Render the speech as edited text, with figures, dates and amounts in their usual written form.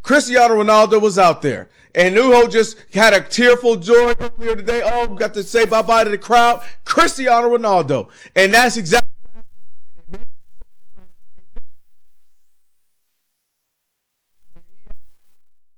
Cristiano Ronaldo was out there. And Nuho just had a tearful joy earlier today. Oh, got to say bye-bye to the crowd. Cristiano Ronaldo. And that's exactly